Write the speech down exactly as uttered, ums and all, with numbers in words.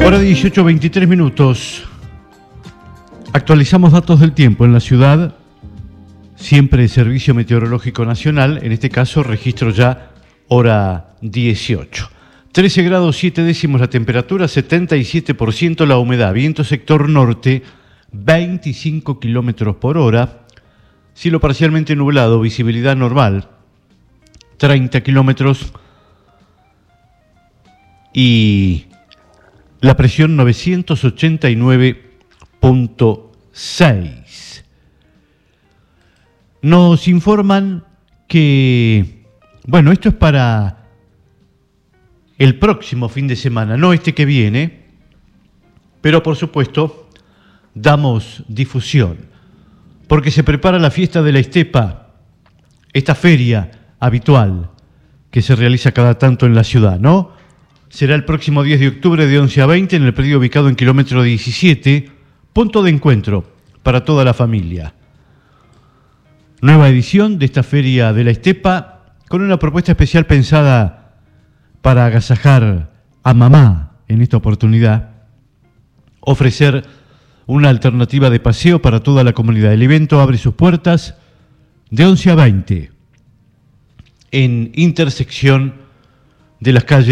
Hora dieciocho, veintitrés minutos. Actualizamos datos del tiempo en la ciudad. Siempre Servicio Meteorológico Nacional, en este caso registro ya hora dieciocho. trece grados siete décimos la temperatura, setenta y siete por ciento la humedad, viento sector norte, veinticinco kilómetros por hora, cielo parcialmente nublado, visibilidad normal, treinta kilómetros y la presión novecientos ochenta y nueve punto seis. Nos informan que, bueno, esto es para el próximo fin de semana, no este que viene, pero por supuesto damos difusión, porque se prepara la fiesta de la estepa, esta feria habitual que se realiza cada tanto en la ciudad, ¿no? Será el próximo diez de octubre de once a veinte en el predio ubicado en kilómetro diecisiete, punto de encuentro para toda la familia. Nueva edición de esta Feria de la Estepa con una propuesta especial pensada para agasajar a mamá en esta oportunidad, ofrecer una alternativa de paseo para toda la comunidad. El evento abre sus puertas de once a veinte en intersección de las calles